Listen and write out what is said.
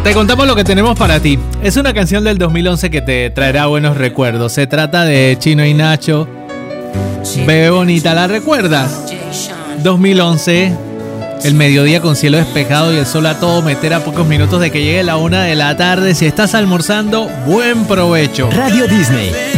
Te contamos lo que tenemos para ti. Es una canción del 2011 que te traerá buenos recuerdos. Se trata de Chino y Nacho. Bebé bonita, ¿la recuerdas? 2011, el mediodía con cielo despejado y el sol a todo meter a pocos minutos de que llegue la 1 de la tarde. Si estás almorzando, buen provecho. Radio Disney.